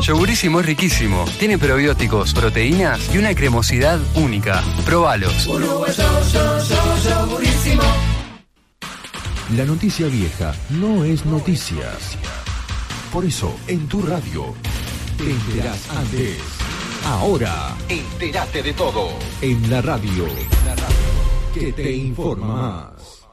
Yogurísimo es riquísimo. Tiene probióticos, proteínas y una cremosidad única. Probalos. Yogurísimo. La noticia vieja no es noticias. Por eso, en tu radio, te enterás antes. Ahora, entérate de todo. En la radio, que te informa más.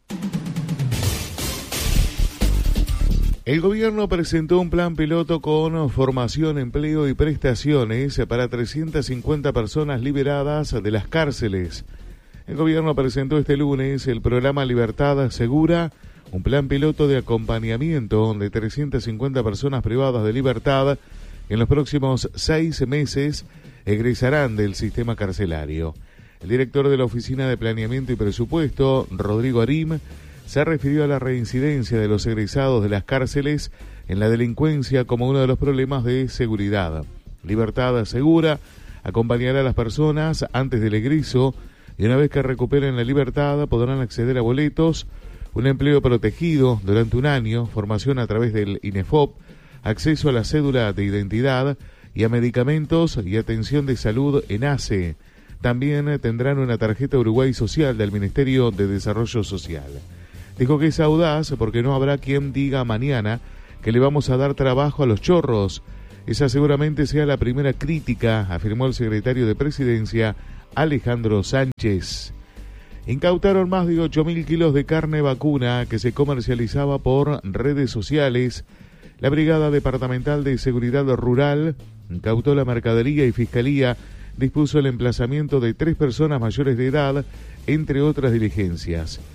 El gobierno presentó un plan piloto con formación, empleo y prestaciones para 350 personas liberadas de las cárceles. El gobierno presentó este lunes el programa Libertad Segura, un plan piloto de acompañamiento de 350 personas privadas de libertad que en los próximos 6 meses egresarán del sistema carcelario. El director de la Oficina de Planeamiento y Presupuesto, Rodrigo Arim, se refirió a la reincidencia de los egresados de las cárceles en la delincuencia como uno de los problemas de seguridad. Libertad Segura acompañará a las personas antes del egreso y una vez que recuperen la libertad podrán acceder a boletos, un empleo protegido durante un año, formación a través del INEFOP, acceso a la cédula de identidad y a medicamentos y atención de salud en ACE. También tendrán una tarjeta Uruguay Social del Ministerio de Desarrollo Social. Dijo que es audaz porque no habrá quien diga mañana que le vamos a dar trabajo a los chorros. Esa seguramente sea la primera crítica, afirmó el secretario de Presidencia, Alejandro Sánchez. Incautaron más de 8.000 kilos de carne vacuna que se comercializaba por redes sociales. La Brigada Departamental de Seguridad Rural incautó la mercadería y Fiscalía dispuso el emplazamiento de 3 personas mayores de edad, entre otras diligencias.